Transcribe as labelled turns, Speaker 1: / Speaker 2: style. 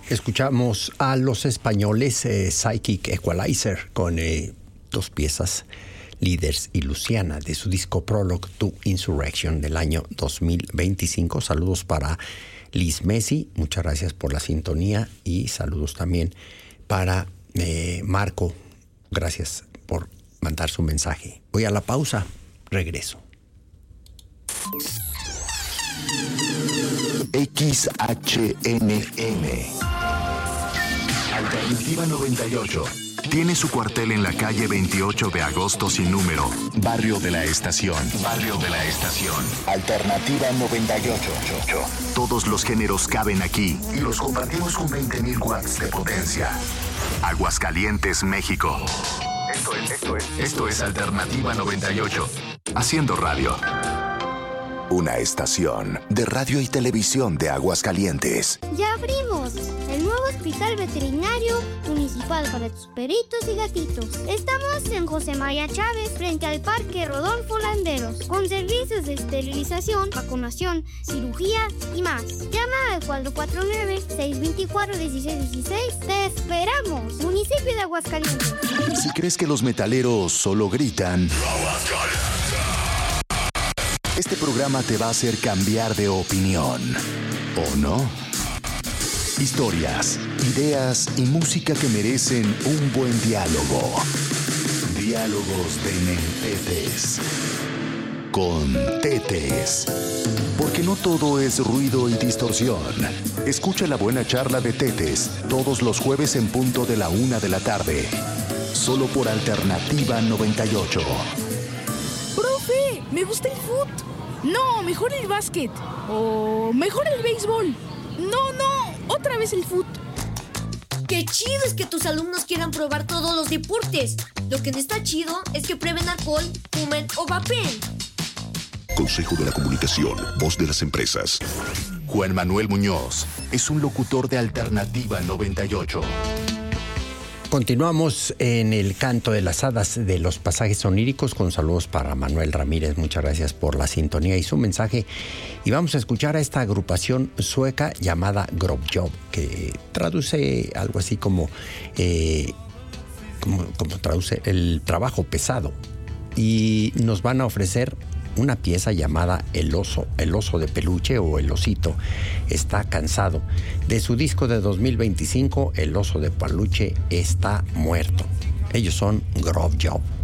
Speaker 1: Escuchamos a los españoles Psychic Equalizer con dos piezas, Líderes y Luciana, de su disco Prologue to Insurrection del año 2025. Saludos para Liz Messi, muchas gracias por la sintonía, y saludos también para Marco, gracias por mandar su mensaje. Voy a la pausa, regreso.
Speaker 2: XHNM Alternativa 98 tiene su cuartel en la calle 28 de agosto sin número, Barrio de la Estación. Barrio de la Estación. Alternativa 98. Todos los géneros caben aquí y los compartimos con 20,000 watts de potencia. Aguascalientes, México. Esto es Alternativa 98. Haciendo radio. Una estación de radio y televisión de Aguascalientes.
Speaker 3: ¡Ya abrimos! El nuevo Hospital Veterinario Municipal para tus perritos y gatitos. Estamos en José María Chávez, frente al Parque Rodolfo Landeros, con servicios de esterilización, vacunación, cirugía y más. Llama al 449-624-1616. ¡Te esperamos! Municipio de Aguascalientes.
Speaker 2: Si crees que los metaleros solo gritan, este programa te va a hacer cambiar de opinión, ¿o no? Historias, ideas y música que merecen un buen diálogo. Diálogos de Mentetes. Con Tetes. Porque no todo es ruido y distorsión. Escucha la buena charla de Tetes todos los jueves en punto de la 1 de la tarde. Solo por Alternativa 98.
Speaker 4: ¡Profe! ¡Me gusta el fútbol! No, mejor el básquet. O mejor el béisbol. No, otra vez el fútbol.
Speaker 5: ¡Qué chido es que tus alumnos quieran probar todos los deportes! Lo que no está chido es que prueben alcohol, fumen o vapeen.
Speaker 2: Consejo de la Comunicación, voz de las empresas. Juan Manuel Muñoz es un locutor de Alternativa 98.
Speaker 1: Continuamos en el canto de las hadas de los pasajes oníricos, con saludos para Manuel Ramírez. Muchas gracias por la sintonía y su mensaje. Y vamos a escuchar a esta agrupación sueca llamada Grovjobb, que traduce algo así como traduce el trabajo pesado. Y nos van a ofrecer una pieza llamada El oso de peluche, o El osito está cansado, de su disco de 2025, El oso de peluche está muerto. Ellos son Grovjobb.